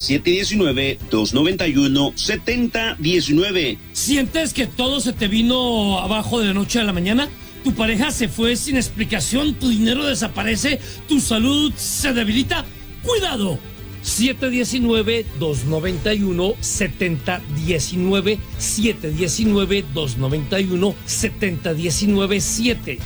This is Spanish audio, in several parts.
719-291-7019. ¿Sientes que todo se te vino abajo de la noche a la mañana? ¿Tu pareja se fue sin explicación? ¿Tu dinero desaparece? ¿Tu salud se debilita? ¡Cuidado! 719-291-7019, 719-291-7019,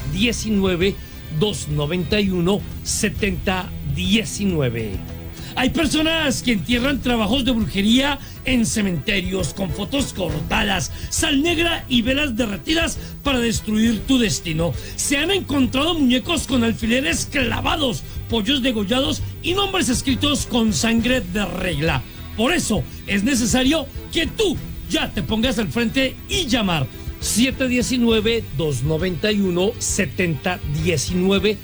719-291-7019. Hay personas que entierran trabajos de brujería en cementerios con fotos cortadas, sal negra y velas derretidas para destruir tu destino. Se han encontrado muñecos con alfileres clavados, pollos degollados y nombres escritos con sangre de regla. Por eso es necesario que tú ya te pongas al frente y llamar 719-291-7019,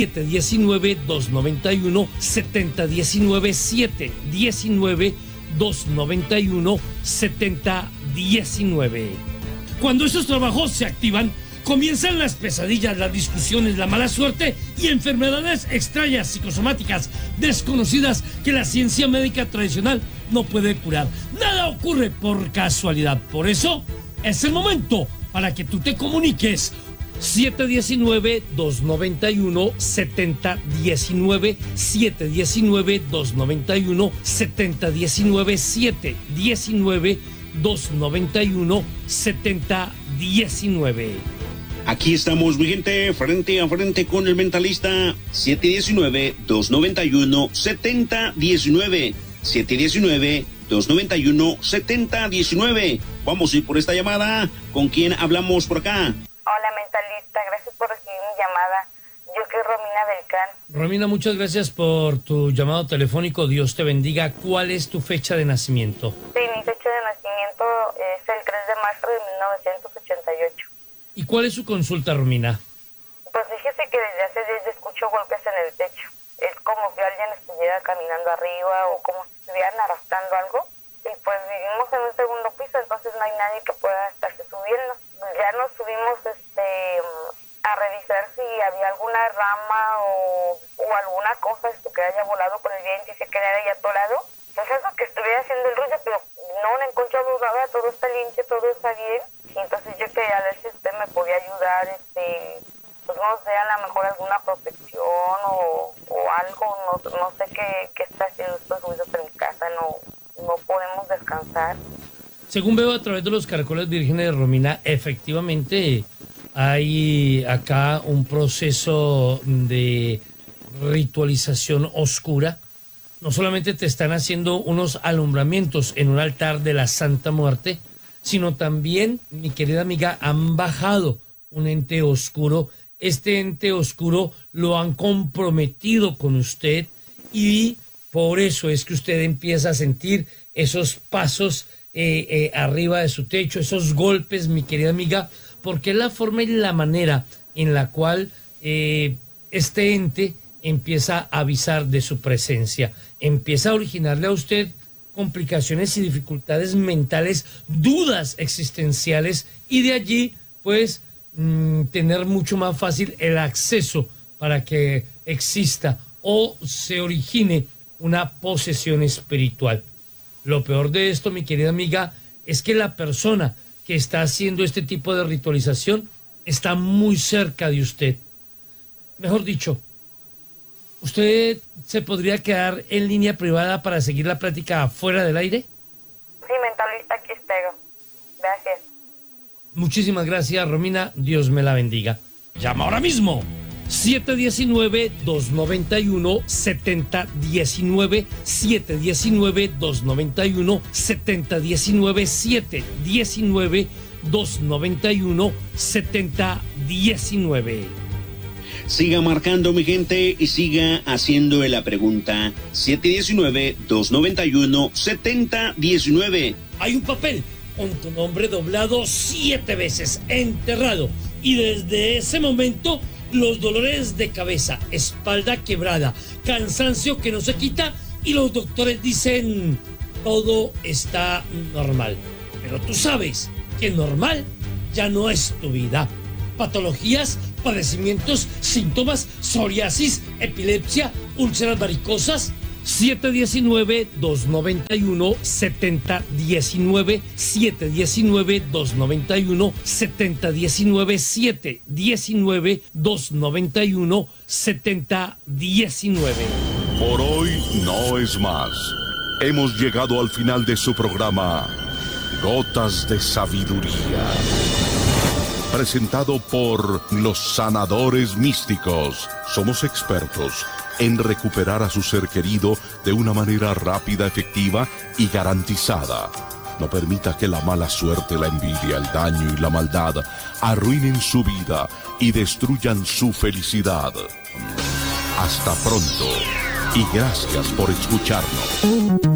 719-291-7019, 719-291-7019. Cuando esos trabajos se activan, comienzan las pesadillas, las discusiones, la mala suerte y enfermedades extrañas, psicosomáticas, desconocidas que la ciencia médica tradicional no puede curar. Nada ocurre por casualidad. Por eso es el momento para que tú te comuniques. 719-291-7019, 719-291-7019, 719-291-7019. Aquí estamos, mi gente, frente a frente con el mentalista. 719-291-7019, 719-291-7019. Vamos a ir por esta llamada. ¿Con quién hablamos por acá? Hola, mentalista, gracias por recibir mi llamada. Yo soy Romina Belcán. Romina, muchas gracias por tu llamado telefónico. Dios te bendiga. ¿Cuál es tu fecha de nacimiento? Sí, mi fecha de nacimiento es el 3 de marzo de 1988. ¿Y cuál es su consulta, Romina? Pues fíjese que desde hace días escucho golpes en el techo. Es como si alguien estuviera caminando arriba o como si estuvieran arrastrando algo. Y pues vivimos en un segundo piso, entonces no hay nadie que pueda estarse subiendo. Ya nos subimos a revisar si había alguna rama o alguna cosa que haya volado con el viento y se quedara ahí atorado. Pues eso que estuviera haciendo el ruido, pero no encontramos nada, todo está limpio, todo está bien. Y entonces yo quería ver si usted me podía ayudar, pues no sé, a lo mejor alguna protección o algo, no sé qué está haciendo estos ruidos en mi casa, no podemos descansar. Según veo a través de los caracoles vírgenes de Romina, efectivamente hay acá un proceso de ritualización oscura. No solamente te están haciendo unos alumbramientos en un altar de la Santa Muerte, sino también, mi querida amiga, han bajado un ente oscuro. Este ente oscuro lo han comprometido con usted y por eso es que usted empieza a sentir esos pasos arriba de su techo, esos golpes, mi querida amiga, porque es la forma y la manera en la cual este ente empieza a avisar de su presencia, empieza a originarle a usted complicaciones y dificultades mentales, dudas existenciales, y de allí, pues, tener mucho más fácil el acceso para que exista o se origine una posesión espiritual. Lo peor de esto, mi querida amiga, es que la persona que está haciendo este tipo de ritualización está muy cerca de usted. Mejor dicho, ¿usted se podría quedar en línea privada para seguir la plática fuera del aire? Sí, mentalista, aquí espero. Gracias. Muchísimas gracias, Romina. Dios me la bendiga. Llama ahora mismo. 719-291-7019, 719-291-7019, 719-291-7019. Siga marcando, mi gente, y siga haciendo la pregunta. 719-291-7019. Hay un papel con tu nombre doblado 7 veces, enterrado. Y desde ese momento, los dolores de cabeza, espalda quebrada, cansancio que no se quita, y los doctores dicen, todo está normal. Pero tú sabes que normal ya no es tu vida. Patologías, padecimientos, síntomas, psoriasis, epilepsia, úlceras varicosas, 719-291-7019, 719-291-7019, 719-291-7019. Por hoy no es más. Hemos llegado al final de su programa Gotas de Sabiduría, presentado por los sanadores místicos. Somos expertos en recuperar a su ser querido de una manera rápida, efectiva y garantizada. No permita que la mala suerte, la envidia, el daño y la maldad arruinen su vida y destruyan su felicidad. Hasta pronto y gracias por escucharnos.